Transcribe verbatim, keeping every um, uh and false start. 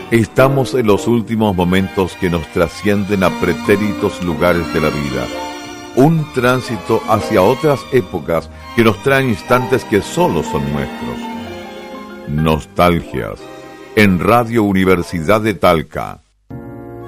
Estamos en los últimos momentos que nos trascienden a pretéritos lugares de la vida. Un tránsito hacia otras épocas que nos traen instantes que solo son nuestros. Nostalgias, en Radio Universidad de Talca.